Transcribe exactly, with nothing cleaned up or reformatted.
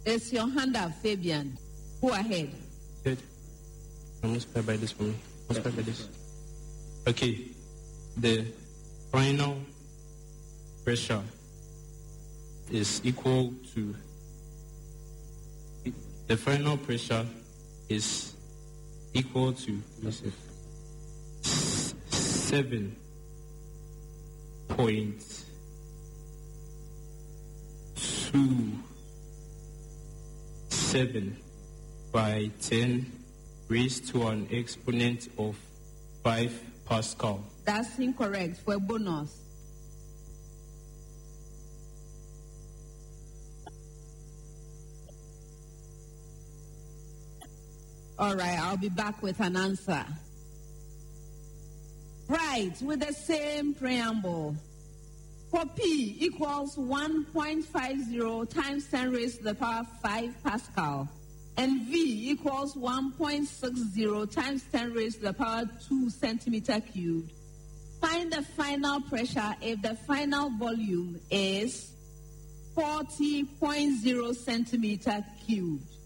It's your hand up, Fabian. Go ahead. Good. I must multiply by this for me. Multiply by this. Okay. The final pressure is equal to the final pressure is equal to seven point two seven by ten raised to an exponent of five Pascal. That's incorrect. For a bonus. All right, I'll be back with an answer. Right, with the same preamble. For P equals one point five zero times ten raised to the power five Pascal. And V equals one point six zero times ten raised to the power two centimeter cubed. Find the final pressure if the final volume is forty point zero centimeter cubed.